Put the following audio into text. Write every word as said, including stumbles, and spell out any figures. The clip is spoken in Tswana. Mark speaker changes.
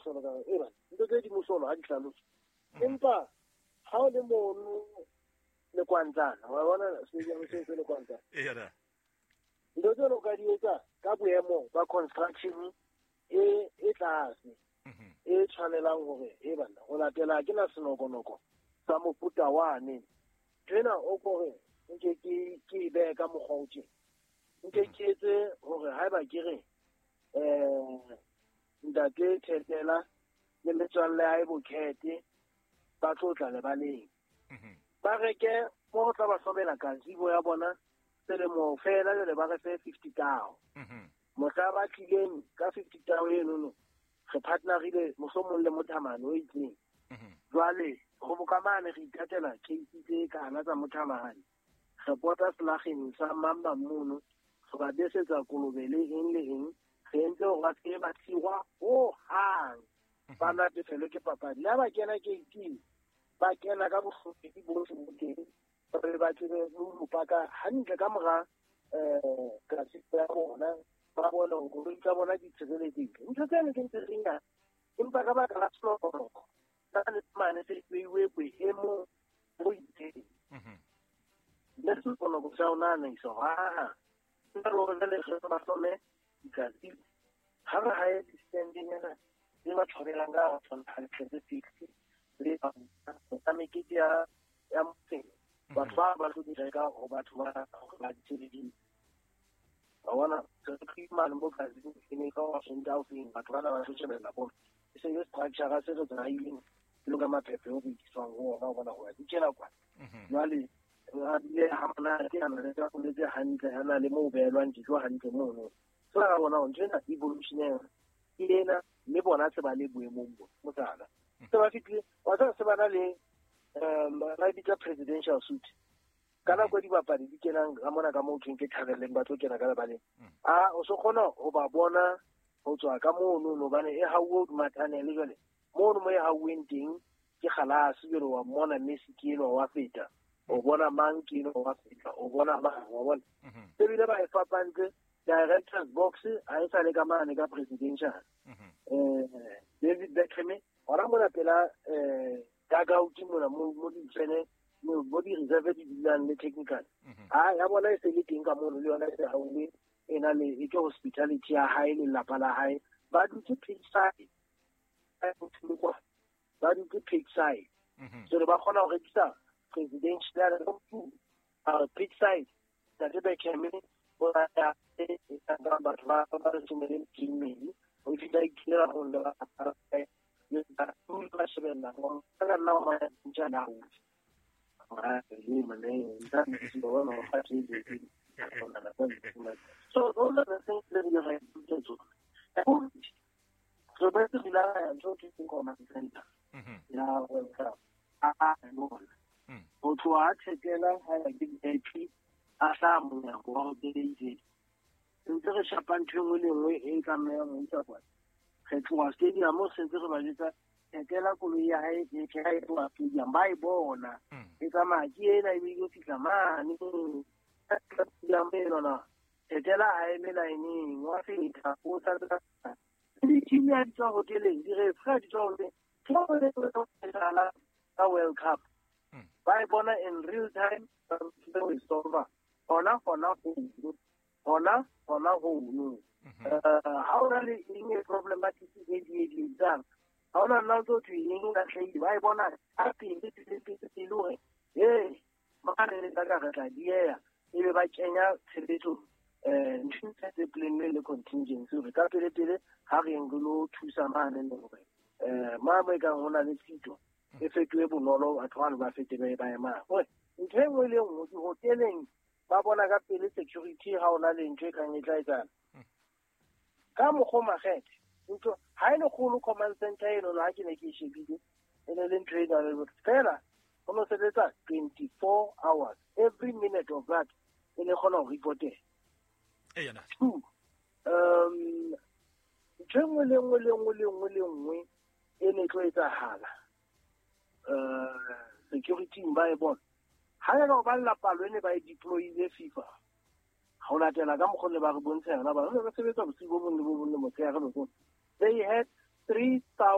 Speaker 1: solo ka e ba ntse tse di musolo ha di tlhaloso empa ha o le mono le kwantsana wa bona se di se se le kwantsana
Speaker 2: e ya
Speaker 1: ndo tseno ka di etsa ka boemo ba construction e e tlase e tshwanelang hore e bana o latela ke na senokonoko sa mofuta wane tena o kore nke ke ke be ka mogotse nke ke etse hore ha ba ke re eh ndate thetela le metswalle ya bokhete ba tlotla le baleng ba reke mo tla ba sobela kanzibo ya bona selemo fela le ba re fe fifty thousand motla ba tlileng ka fifty thousand eno no re partnerile mosomong le mothamane o itseng jwale go bokamane re itatela case tse kana tsa mothamane re pota slageng sa mamba mono go ba desetsa kolobele eng le eng re ntse go ga se ba tsiwa o hang ba na te felo ke papadi la ba kena ke ke ba kena ka bohlokwa di bo teng re ba tsebe mo paka hantle ka mora eh ka se ya bona ba bona go re tsa bona di tsheletseng ntse tsene ke ntse ringa empa ka ba ka la sloko ka le mane se iwe kwe emo mo ite le su kono go sauna ne so ha nda lo le le ba sone ka di ha ra ha di standing na di ba tshwarela nga tsona ha ke fixi le ba ta me ke ya ya motse ba ba ba go di reka go batho ba ba di tshedi ba wana se ke mane mo ka di ne ka wa senda o fin ba tsana ba tshetse la bona se yo structure ga se go tsaya ile lo ka mapepe o bitswang go ba bona go di tsela kwa jwale a le hamana ke ana le ka go le hantle ana le mo beelwang dijo hantle mo no so ga bona o ntse evolution ena le bona se ba le boemong bo motsana se ba fitile wa tsa se bana le um right presidential suit kana go di bapadi di kenang ga mona ka mo ke thabeleng ba tlo kena ka ba le a o so khona o ba bona go tswa ka mo no no bane e hawo matane le jole mo no mo e haweng teng ke khalase yo wa mona Messi ke lo wa feta o bona mang ke lo wa feta o bona ba wa bona se bile ba e fapantse directors box a e sa le ka mane ka presidential eh David Beckham ora mona pela eh daga uti mona mo mo di tsene mo mo di reserve di dilan le technical a ya bona se le teng ka mo le yona se haule ena le e ke hospitality ya hae le la pala hae ba dutse pitch side ba dutse pitch side so ba khona go rekisa presidential a pitch side da be Beckham bona ya e tanga ba ba ba se me kimi o fita ikira go le ba yo ta tu la sebella go ka na ma jana u ma le mane nda si bo no fa ti di so all the things that you have to do so ba se la ya jo ti ko ma senta ya welcome a no o to a tshekela ha ya di A P a sa mo ya go be di ntse re shapantshwe le nngwe e ka me mo itsa kwa re tloa stadium mo sentse re ba ditsa etela koloi ya hae e ke ha e tloa stadium ba e bona e ka maki ena e go fitla mane ya mbelo na etela ha e me line wa fita o sa tsa di timi ya tsa hoteleng di re fra di tswa le tswa le tswa la ka World Cup ba e bona in real time the we solve ona ona ona ona go no how really in a problematic e di di exam how na na to to in ga tlhai ba e bona a pele pele pele lo eh makane le ka ga tla di ya e be ba kenya tshebetso eh ntse discipline le contingency re ka pele pele ha re ngolo thusa mane le gore eh ma ba ka hona le sito e fetwe bonolo batho ba ba fete ba ba ema o ntwe mo le mo hoteleng ba bona ka pele security ha ona le ntwe ka ngetla etsana ka mo go magete ntlo ha ile go lo command center eno la ke ne ke shebile ene le trader le fela go no sebetsa twenty-four hours every minute of that ene gona go report e
Speaker 2: yana
Speaker 1: um tshengwe le ngwe le ngwe le ngwe le ngwe ene tlo etsa hala uh security ba e bona ha ya go ba la palo ene ba e deploy le FIFA ha ona tela ka mogole ba re bontsha yona ba re sebetsa bosigo bo le bo le mo tsaya ga lo they had three thousand